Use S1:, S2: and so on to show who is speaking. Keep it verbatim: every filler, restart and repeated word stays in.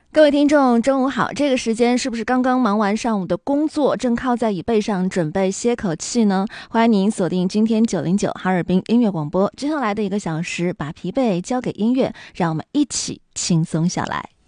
S1: 各位听众，中午好！这个时间是不是刚刚忙完上午的工作，正靠在椅背上准备歇口气呢？欢迎您锁定今天九零九哈尔滨音乐广播，接下来的一个小时，把疲惫交给音乐，让我们一起轻松下来。